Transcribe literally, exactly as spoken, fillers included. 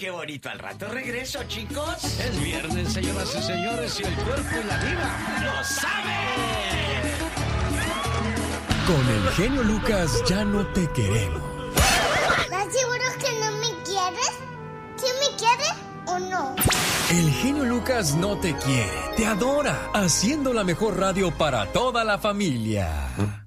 qué bonito. Al rato regreso, chicos. Es viernes, señoras y señores, y el cuerpo y la vida ¡lo sabe! Con el genio Lucas ya no te queremos. ¿Estás seguro que no me quieres? ¿Sí me quieres o no? El genio Lucas no te quiere, te adora, haciendo la mejor radio para toda la familia.